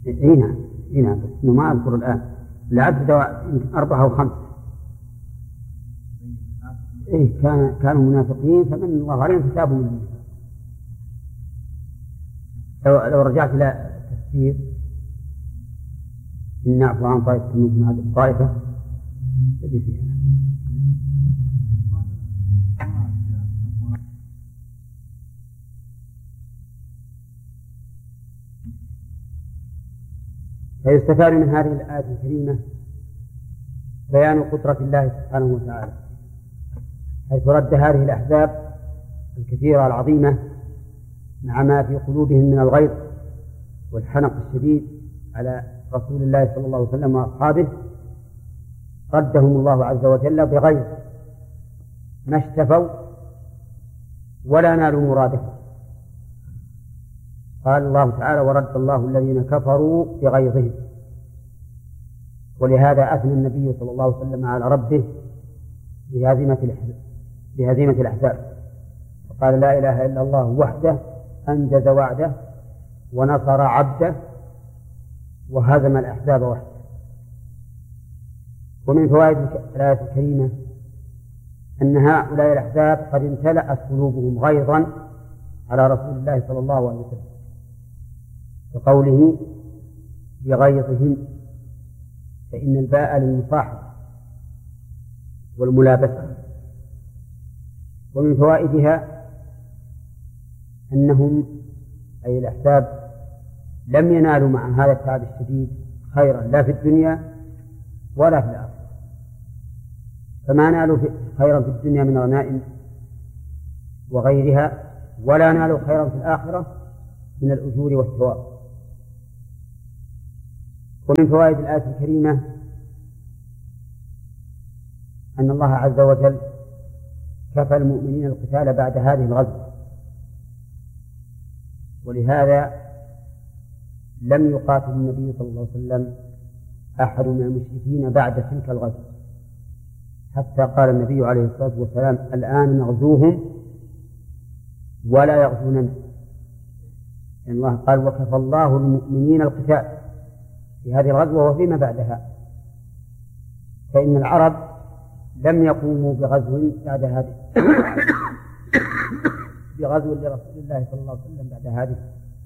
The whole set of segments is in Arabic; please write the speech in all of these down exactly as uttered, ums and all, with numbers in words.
اي نعم اي نعم بس انه ما اذكر الان العدد يمكن اربعه او خمسه. ايه كان كانوا منافقين فمن الله عليهم فتابوا من النفاق. لو لو رجعت الى تفسير ان نعفو عن طائفه منكم هذه الطائفه تجي فيها. فيستفاد من هذه الآية الكريمة بيان قدرة الله سبحانه وتعالى، حيث رد هذه الأحزاب الكثيرة العظيمة مع ما في قلوبهم من الغيظ والحنق الشديد على رسول الله صلى الله عليه وسلم وأصحابه، ردهم الله عز وجل بغيظ ما اشتفوا ولا نالوا مرادهم. قال الله تعالى: ورد الله الذين كفروا بغيظهم. ولهذا أثنى النبي صلى الله عليه وسلم على ربه بهزيمة الأحزاب، فقال: لا إله إلا الله وحده أنجز وعده ونصر عبده وهزم الأحزاب وحده. ومن فوائد الآية الكريمة أن هؤلاء الأحزاب قد امتلأت قلوبهم غيظا على رسول الله صلى الله عليه وسلم، بقوله بغيظهم، فإن الباء للمصاحبة والملابسة. ومن فوائدها أنهم أي الأحزاب لم ينالوا مع هذا التعب الشديد خيرا لا في الدنيا ولا في الآخرة، فما نالوا خيرا في الدنيا من غنائم وغيرها، ولا نالوا خيرا في الآخرة من الأجور والثواب. ومن فوائد الآية الكريمة أن الله عز وجل كفى المؤمنين القتال بعد هذه الغزوة، ولهذا لم يقاتل النبي صلى الله عليه وسلم أحد من المشركين بعد تلك الغزوة، حتى قال النبي عليه الصلاة والسلام: الآن نغزوهم ولا يغزوننا. يعني الله قال: وكفى الله المؤمنين القتال في هذه الغزوة وفيما بعدها. فإن العرب لم يقوموا بغزو بعد هذه بغزو لرسول الله صلى الله عليه وسلم بعد هذه.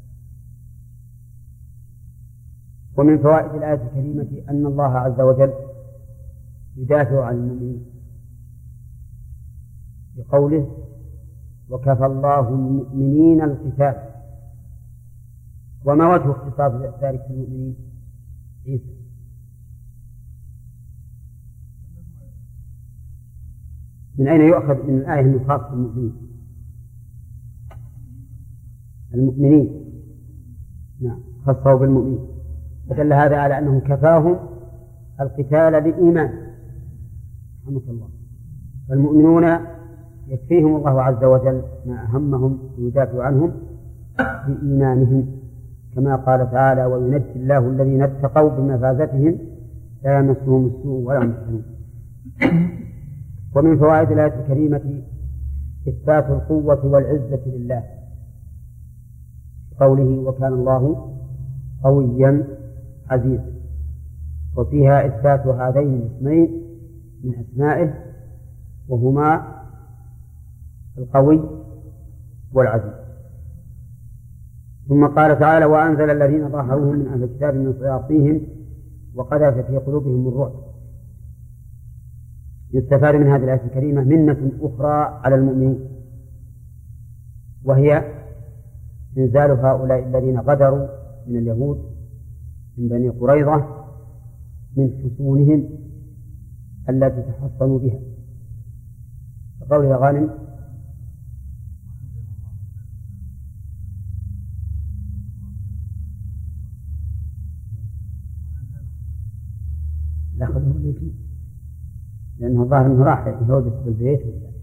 ومن فوائد الآية الكريمة أن الله عز وجل يدافع عن المؤمنين بقوله: وكفى الله المؤمنين القتال. وما وجه اختصاص ذلك في المؤمنين؟ عيسى. من أين يؤخذ من الآية أنه خاص بالمؤمنين؟ المؤمنين نعم خصوا بالمؤمنين، فدل هذا على أنه كفاهم القتال للإيمان. رحمك الله. فالمؤمنون يكفيهم الله عز وجل ما أهمهم ويدافع عنهم بإيمانهم، كما قال تعالى: وينجي الله الذين اتقوا بمفازتهم لا يمسهم السوء ولا هم يحزنون. ومن فوائد الآية الكريمة إثبات القوة والعزة لله، قوله: وكان الله قويا عزيزا، وفيها إثبات هذين الاسمين من أسمائه وهما القوي والعزيز. ثم قال تعالى: وأنزل الذين ظاهروهم من أهل الكتاب من صياصيهم وقذف في قلوبهم الرعب. يستفاد من هذه الآية الكريمة منة أخرى على المؤمنين، وهي إنزال هؤلاء الذين غدروا من اليهود من بني قريظة من حصونهم التي تحصنوا بها، فقوله غانم: لا خذوه ليكي، لأنه ظاهر أنه راح يهودس بالبيت